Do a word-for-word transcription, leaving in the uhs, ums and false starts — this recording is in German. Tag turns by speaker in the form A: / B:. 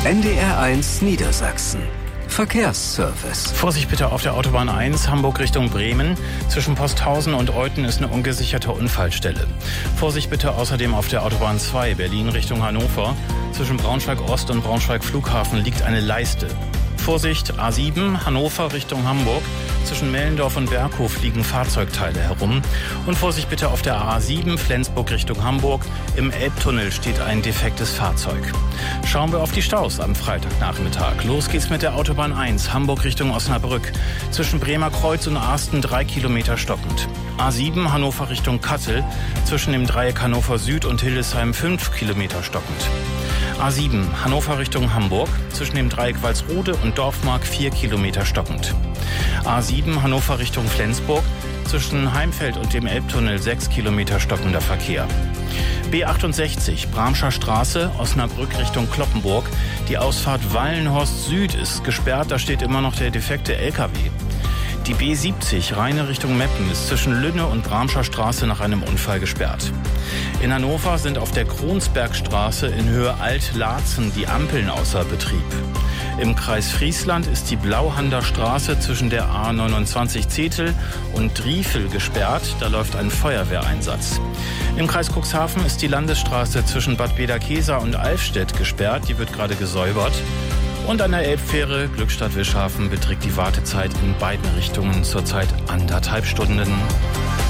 A: N D R eins Niedersachsen. Verkehrsservice.
B: Vorsicht bitte auf der Autobahn eins, Hamburg Richtung Bremen. Zwischen Posthausen und Euthen ist eine ungesicherte Unfallstelle. Vorsicht bitte außerdem auf der Autobahn zwei, Berlin Richtung Hannover. Zwischen Braunschweig Ost und Braunschweig Flughafen liegt eine Leiste. Vorsicht, A sieben, Hannover Richtung Hamburg. Zwischen Mellendorf und Berghof liegen Fahrzeugteile herum. Und Vorsicht bitte auf der A sieben, Flensburg Richtung Hamburg. Im Elbtunnel steht ein defektes Fahrzeug. Schauen wir auf die Staus am Freitagnachmittag. Los geht's mit der Autobahn eins, Hamburg Richtung Osnabrück. Zwischen Bremer Kreuz und Asten drei Kilometer stockend. A sieben, Hannover Richtung Kassel. Zwischen dem Dreieck Hannover Süd und Hildesheim fünf Kilometer stockend. A sieben, Hannover Richtung Hamburg. Zwischen dem Dreieck Walsrode und Dorfmark vier Kilometer stockend. A sieben, Hannover Richtung Flensburg. Zwischen Heimfeld und dem Elbtunnel sechs Kilometer stockender Verkehr. B achtundsechzig, Bramscher Straße, Osnabrück Richtung Cloppenburg. Die Ausfahrt Wallenhorst Süd ist gesperrt, da steht immer noch der defekte L K W. Die B siebzig, Rheine Richtung Meppen, ist zwischen Lünne und Bramscher Straße nach einem Unfall gesperrt. In Hannover sind auf der Kronsbergstraße in Höhe Alt-Laatzen die Ampeln außer Betrieb. Im Kreis Friesland ist die Blauhander Straße zwischen der A neunundzwanzig Zetel und Driefel gesperrt. Da läuft ein Feuerwehreinsatz. Im Kreis Cuxhaven ist die Landesstraße zwischen Bad Bederkesa und Alfstedt gesperrt. Die wird gerade gesäubert. Und an der Elbfähre Glückstadt-Wischhafen beträgt die Wartezeit in beiden Richtungen zurzeit anderthalb Stunden.